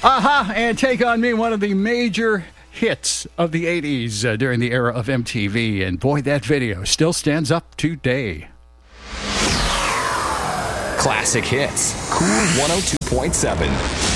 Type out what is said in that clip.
Aha, and Take On Me, one of the major hits of the 80s during the era of MTV. And boy, that video still stands up today. Classic Hits, Cool 102.7.